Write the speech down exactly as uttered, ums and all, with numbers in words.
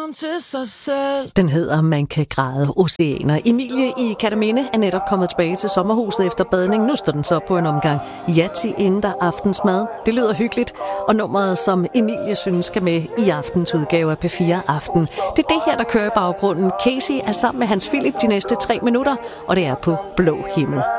om til sig selv. Den hedder Man kan græde oceaner. Emilie i Kerteminde er netop kommet tilbage til sommerhuset efter badning. Nu står den så på en omgang Yatzy inden der aftensmad. Det lyder hyggeligt, og nummeret, som Emilie synes skal med i aftens udgave af P fire Aften. Det er det her, der kører i baggrunden. Casey er sammen med Hans Philip de næste tre minutter, og det er på Blå Himmel.